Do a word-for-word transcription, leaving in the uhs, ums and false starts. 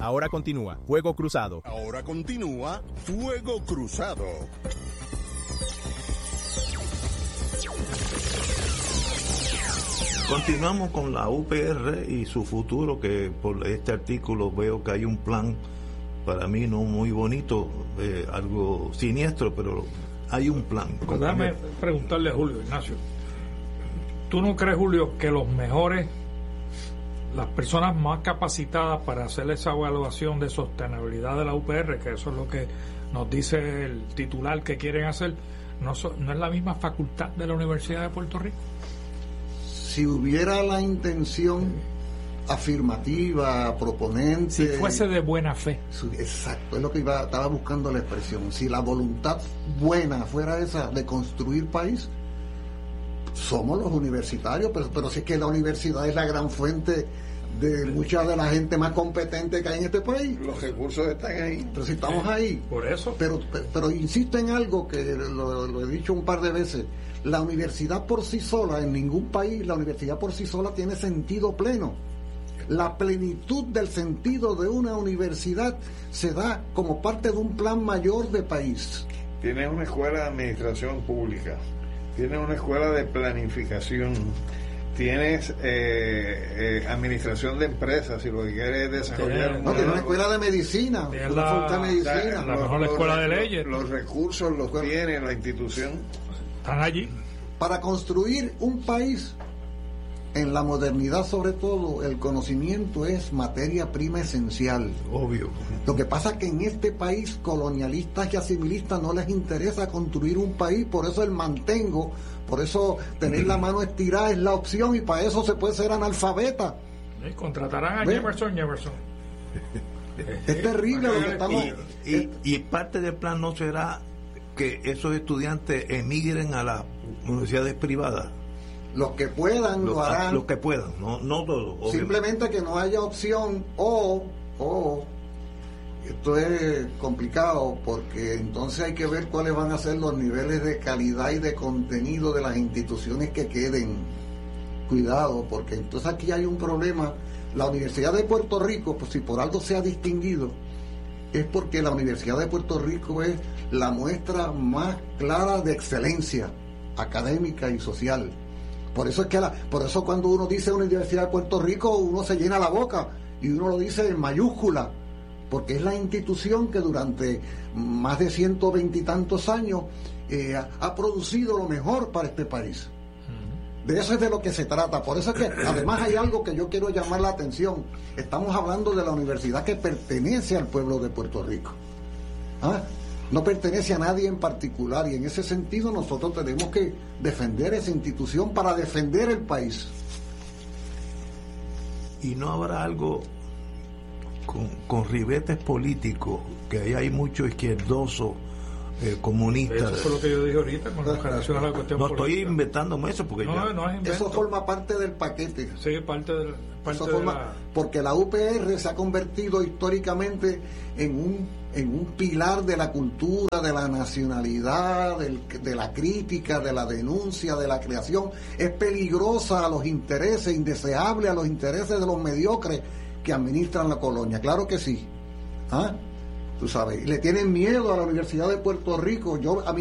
Ahora continúa Fuego Cruzado. Ahora continúa Fuego Cruzado. Continuamos con la U P R y su futuro, que por este artículo veo que hay un plan, para mí no muy bonito, eh, algo siniestro, pero hay un plan. Déjame preguntarle a Julio Ignacio, ¿tú no crees, Julio, que los mejores, las personas más capacitadas para hacer esa evaluación de sostenibilidad de la U P R, que eso es lo que nos dice el titular que quieren hacer, no, so, no es la misma facultad de la Universidad de Puerto Rico? Si hubiera la intención afirmativa, proponente, si fuese de buena fe, exacto, es lo que iba, estaba buscando la expresión, si la voluntad buena fuera esa de construir país, somos los universitarios, pero, pero si es que la universidad es la gran fuente de mucha de la gente más competente que hay en este país. Los recursos están ahí. Pero si estamos ahí. Por eso. Pero, pero, pero insisto en algo que lo, lo he dicho un par de veces. La universidad por sí sola, en ningún país, la universidad por sí sola tiene sentido pleno. La plenitud del sentido de una universidad se da como parte de un plan mayor de país. Tienes una escuela de administración pública, tienes una escuela de planificación, tienes eh, eh, administración de empresas, si lo que quieres es desarrollar no, tienes una escuela de medicina, una la, facultad de medicina, la, la mejor los, escuela de leyes, los, los recursos los bueno, tiene la institución, están allí. Para construir un país en la modernidad, sobre todo, el conocimiento es materia prima esencial. Obvio. Lo que pasa es que en este país colonialistas y asimilistas no les interesa construir un país, por eso el mantengo, por eso tener la mano estirada es la opción, y para eso se puede ser analfabeta. ¿Sí? Contratarán a Jefferson Jefferson. Es terrible lo que estamos... Y, y, y parte del plan no será que esos estudiantes emigren a las universidades privadas. Los que puedan los, lo harán. Los que puedan, no, no todos. Simplemente que no haya opción o, o, esto es complicado porque entonces hay que ver cuáles van a ser los niveles de calidad y de contenido de las instituciones que queden. Cuidado, porque entonces aquí hay un problema. La Universidad de Puerto Rico, pues si por algo se ha distinguido, es porque la Universidad de Puerto Rico es la muestra más clara de excelencia académica y social. Por eso es que la, por eso cuando uno dice Universidad de Puerto Rico, uno se llena la boca y uno lo dice en mayúscula, porque es la institución que durante más de ciento veintitantos años eh, ha, ha producido lo mejor para este país. De eso es de lo que se trata. Por eso es que además hay algo que yo quiero llamar la atención. Estamos hablando de la universidad que pertenece al pueblo de Puerto Rico. ¿Ah? No pertenece a nadie en particular, y en ese sentido nosotros tenemos que defender esa institución para defender el país. Y no habrá algo con, con ribetes políticos, que ahí hay mucho izquierdoso, eh, comunistas. Eso fue lo que yo dije ahorita con relación a la cuestión no política. estoy inventándome eso, porque no, ya... no es invento. Eso forma parte del paquete. Sí, parte del parte eso forma, de la... porque la U P R se ha convertido históricamente en un en un pilar de la cultura, de la nacionalidad, del, de la crítica, de la denuncia, de la creación. Es peligrosa a los intereses, indeseable a los intereses de los mediocres que administran la colonia. Claro que sí. ¿Ah? Tú sabes, le tienen miedo a la Universidad de Puerto Rico. Yo a mí